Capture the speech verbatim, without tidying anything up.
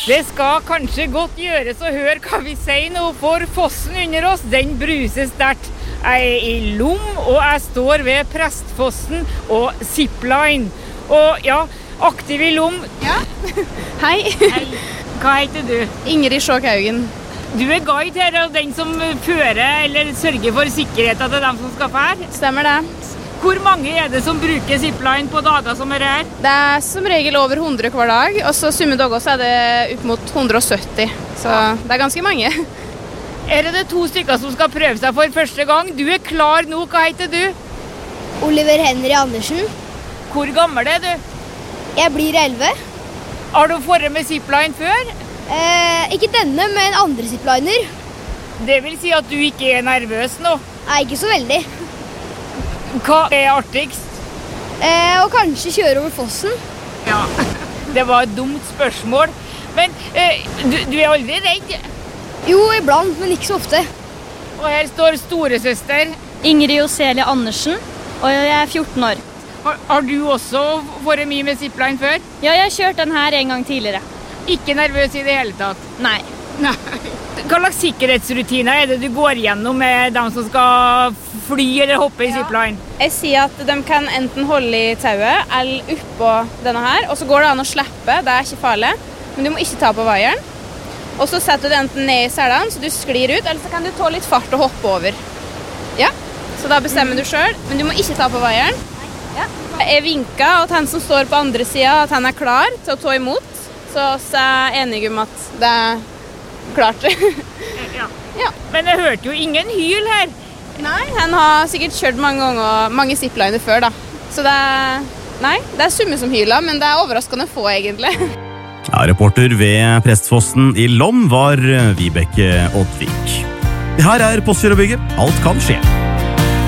Det skal kanskje godt gjøres å høre hva vi sier nå, for fossen under oss, den bruser sterkt. Jeg er i Lom, og jeg står ved Prestfossen og Zipline. Og ja, aktiv i Lom. Ja, hei. Hei. Hva heter du? Ingrid Sjåkhaugen. Du er guide her, og den som fører eller sørger for sikkerheten til dem som skal fære. Stemmer det. Hvor mange er det som bruker Zipline på dager som er her? Det er som regel over hundre hver dag, og så summe dager så er det opp mot hundre og sytti. Så det er ganske mange. Er det to stykker som skal prøve seg for første gang? Du er klar nå, hva heter du? Oliver Henry Andersen. Hvor gammel er du? Jeg blir elleve. Har du forret med Zipline før? Eh, ikke denne, men andre zipliner. Det vil si at du ikke er nervøs nå? Nei, ikke så veldig. Hva er artigst? Eh, og kanskje kjøre over fossen. Ja, det var et dumt spørsmål. Men eh, du, du er aldri redd? Jo, iblant, men ikke så ofte. Og her står storesøster. Ingrid Oselia Andersen, og jeg er fjorten år. Har, har du også vært mye med Zipline før? Ja, jeg har kjørt den her en gang tidligere. Ikke nervøs i det hele tatt? Nei. Nei. Hva slags sikkerhetsrutiner er det du går gjennom med dem som skal fly eller hoppe i Zipline? Jeg sier at de kan enten holde i tauet eller oppå denne her, og så går det an å slippe, det er ikke farlig, men du må ikke ta på vaieren. Og så setter du enten ned i selene, så du sklir ut, eller så kan du ta litt fart og hoppe over. Ja, så da bestemmer du selv, men du må ikke ta på vaieren. Ja. Jeg vinker at han som står på andre siden, at han er klar til å ta imot, så, så er jeg enig om at det er klart. Ja. Ja. Men jeg hørte jo ingen hyl her. Nei, han har sikkert kjørt mange ganger, mange zipliner før da. Så det er, nei, det er summe som hyler, men det er overraskende få egentlig. Ja, reporter ved Prestfossen i Lom var Vibeke Oddvik. Det her er Postgirobygget. Alt kan skje.